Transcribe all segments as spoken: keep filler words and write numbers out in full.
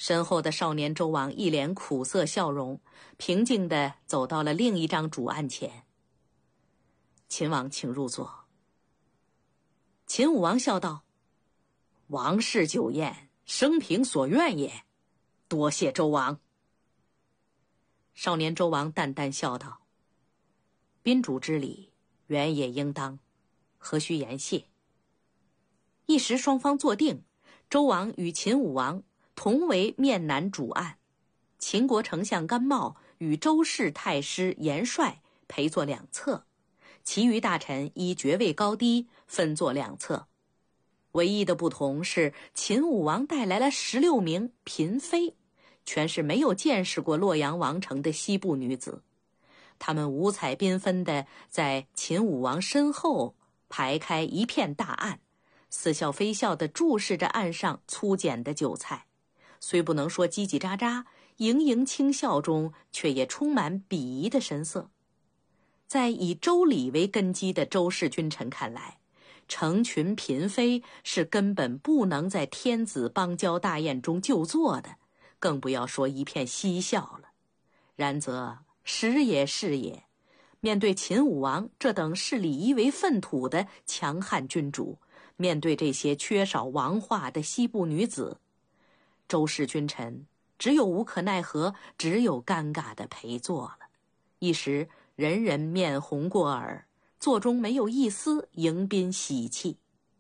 身后的少年周王一脸苦涩笑容，平静地走到了另一张主案前。秦王，请入座。秦武王笑道：王室酒宴，生平所愿也，多谢周王。少年周王淡淡笑道：宾主之礼，原也应当，何须言谢。一时双方坐定，周王与秦武王同为面南主案，秦国丞相甘茂与周氏太师严帅陪坐两侧，其余大臣依爵位高低分坐两侧。唯一的不同是，秦武王带来了十六名嫔妃，全是没有见识过洛阳王城的西部女子。她们五彩缤纷地在秦武王身后排开一片大案，似笑非笑地注视着案上粗简的酒菜，虽不能说叽叽喳喳，盈盈轻笑中却也充满鄙夷的神色。在以周礼为根基的周氏君臣看来，成群嫔妃是根本不能在天子邦交大宴中就坐的，更不要说一片嬉笑了。然则时也是也，面对秦武王这等视礼仪为粪土的强悍君主，面对这些缺少王化的西部女子，周氏君臣只有无可奈何，只有尴尬的陪坐了。一时人人面红过耳，座中没有一丝迎宾喜气。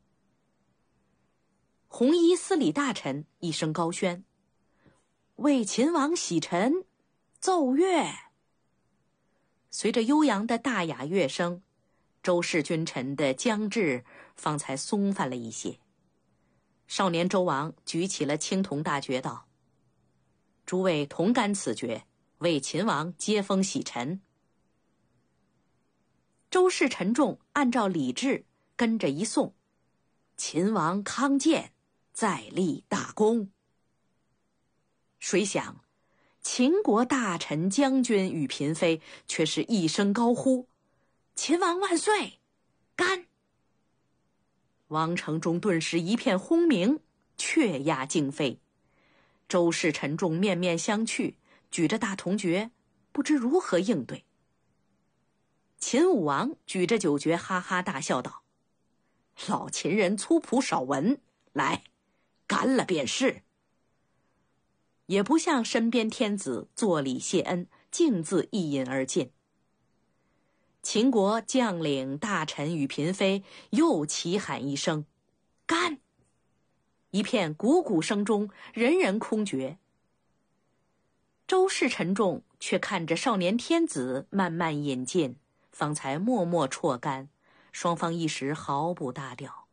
红衣司礼大臣一声高宣：为秦王洗尘，奏乐。随着悠扬的大雅乐声，周氏君臣的僵滞方才松泛了一些。少年周王举起了青铜大爵道：诸位同干此爵，为秦王接风洗尘。周氏臣众按照礼制跟着一颂：秦王康健，再立大功。谁想秦国大臣将军与嫔妃却是一声高呼：秦王万岁，干！王城中顿时一片轰鸣，雀鸦惊飞。周氏臣众面面相觑，举着大铜爵，不知如何应对。秦武王举着酒爵哈哈大笑道：老秦人粗朴少文，来，干了便是。也不向身边天子作礼谢恩，径自一饮而尽。秦国将领大臣与嫔妃又齐喊一声干，一片鼓鼓声中，人人空绝。周氏臣众却看着少年天子慢慢饮尽，方才默默啜干，双方一时毫不搭调。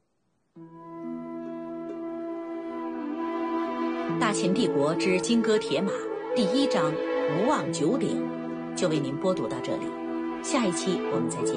大秦帝国之金戈铁马第一章无望九鼎就为您播读到这里，下一期我们再见。